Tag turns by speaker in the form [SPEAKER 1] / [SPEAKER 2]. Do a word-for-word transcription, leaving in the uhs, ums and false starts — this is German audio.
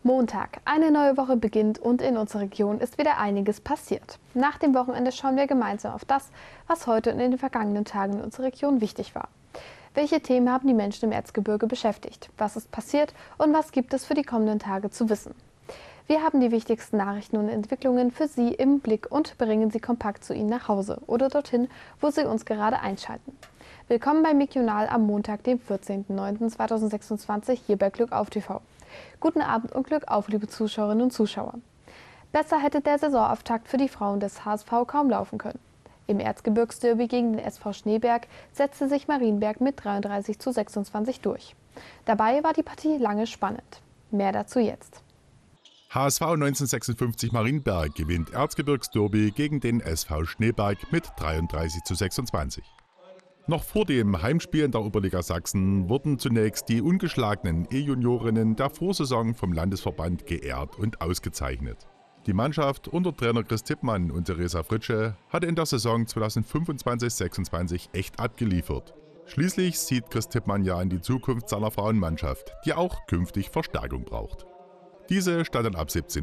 [SPEAKER 1] Montag. Eine neue Woche beginnt und in unserer Region ist wieder einiges passiert. Nach dem Wochenende schauen wir gemeinsam auf das, was heute und in den vergangenen Tagen in unserer Region wichtig war. Welche Themen haben die Menschen im Erzgebirge beschäftigt? Was ist passiert und was gibt es für die kommenden Tage zu wissen? Wir haben die wichtigsten Nachrichten und Entwicklungen für Sie im Blick und bringen sie kompakt zu Ihnen nach Hause oder dorthin, wo Sie uns gerade einschalten. Willkommen beim Regional am Montag, dem vierzehnten neunten zweitausendsechsundzwanzig, hier bei Glück auf T V. Guten Abend und Glück auf, liebe Zuschauerinnen und Zuschauer. Besser hätte der Saisonauftakt für die Frauen des H S V kaum laufen können. Im Erzgebirgsderby gegen den S V Schneeberg setzte sich Marienberg mit dreiunddreißig zu sechsundzwanzig durch. Dabei war die Partie lange spannend. Mehr dazu jetzt.
[SPEAKER 2] H S V neunzehnhundertsechsundfünfzig Marienberg gewinnt Erzgebirgsderby gegen den S V Schneeberg mit dreiunddreißig zu sechsundzwanzig. Noch vor dem Heimspiel in der Oberliga Sachsen wurden zunächst die ungeschlagenen E-Juniorinnen der Vorsaison vom Landesverband geehrt und ausgezeichnet. Die Mannschaft unter Trainer Chris Tippmann und Theresa Fritsche hatte in der Saison zweitausendfünfundzwanzig sechsundzwanzig echt abgeliefert. Schließlich sieht Chris Tippmann ja in die Zukunft seiner Frauenmannschaft, die auch künftig Verstärkung braucht. Diese stand dann ab siebzehn